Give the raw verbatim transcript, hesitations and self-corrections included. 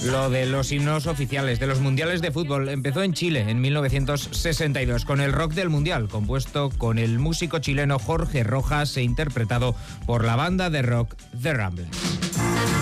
Lo de los himnos oficiales de los mundiales de fútbol empezó en Chile en mil novecientos sesenta y dos con el Rock del Mundial, compuesto con el músico chileno Jorge Rojas e interpretado por la banda de rock The Ramblers.